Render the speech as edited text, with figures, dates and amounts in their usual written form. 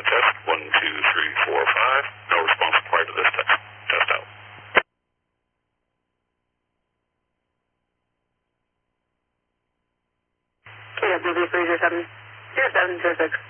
test. 1, 2, 3, 4, 5. No response required to this test. Test out. KWV 307, 0706.